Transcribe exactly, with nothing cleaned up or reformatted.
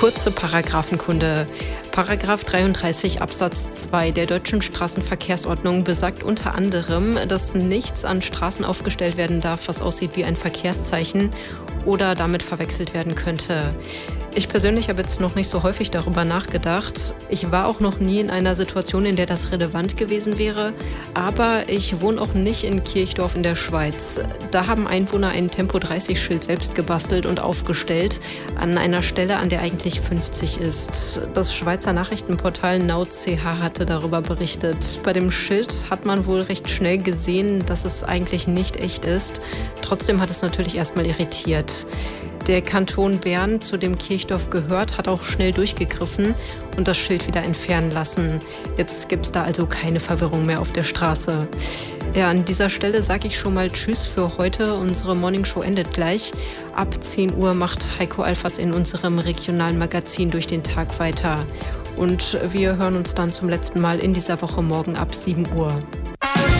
Kurze Paragraphenkunde. Paragraph dreiunddreißig Absatz zwei der deutschen Straßenverkehrsordnung besagt unter anderem, dass nichts an Straßen aufgestellt werden darf, was aussieht wie ein Verkehrszeichen oder damit verwechselt werden könnte. Ich persönlich habe jetzt noch nicht so häufig darüber nachgedacht. Ich war auch noch nie in einer Situation, in der das relevant gewesen wäre. Aber ich wohne auch nicht in Kirchdorf in der Schweiz. Da haben Einwohner ein Tempo dreißig Schild selbst gebastelt und aufgestellt, an einer Stelle, an der eigentlich fünfzig ist. Das Schweizer Nachrichtenportal Now punkt c h hatte darüber berichtet. Bei dem Schild hat man wohl recht schnell gesehen, dass es eigentlich nicht echt ist. Trotzdem hat es natürlich erstmal irritiert. Der Kanton Bern, zu dem Kirchdorf gehört, hat auch schnell durchgegriffen und das Schild wieder entfernen lassen. Jetzt gibt es da also keine Verwirrung mehr auf der Straße. Ja, an dieser Stelle sage ich schon mal Tschüss für heute. Unsere Morningshow endet gleich. Ab zehn Uhr macht Heiko Alfers in unserem regionalen Magazin durch den Tag weiter. Und wir hören uns dann zum letzten Mal in dieser Woche morgen ab sieben Uhr.